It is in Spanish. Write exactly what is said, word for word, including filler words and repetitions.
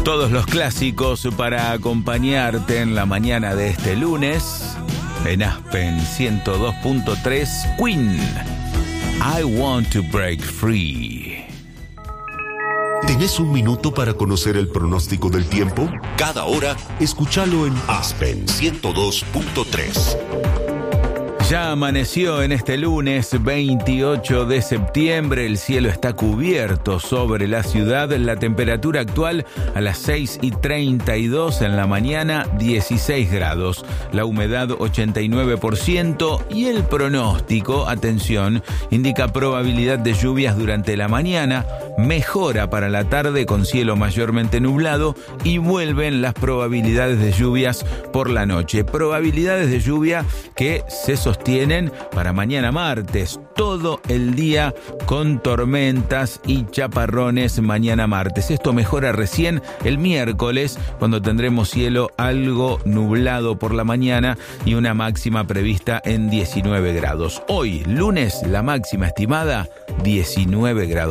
Todos los clásicos para acompañarte en la mañana de este lunes. En Aspen ciento dos punto tres, Queen, I Want to Break Free. ¿Tenés un minuto para conocer el pronóstico del tiempo? Cada hora, escúchalo en Aspen ciento dos punto tres. Ya amaneció en este lunes veintiocho de septiembre, el cielo está cubierto sobre la ciudad, la temperatura actual a las seis y treinta y dos en la mañana, dieciséis grados, la humedad ochenta y nueve por ciento y el pronóstico, atención, indica probabilidad de lluvias durante la mañana, mejora para la tarde con cielo mayormente nublado y vuelven las probabilidades de lluvias por la noche, probabilidades de lluvia que se sostienen tienen para mañana martes, todo el día con tormentas y chaparrones mañana martes. Esto mejora recién el miércoles, cuando tendremos cielo algo nublado por la mañana y una máxima prevista en diecinueve grados. Hoy, lunes, la máxima estimada, diecinueve grados.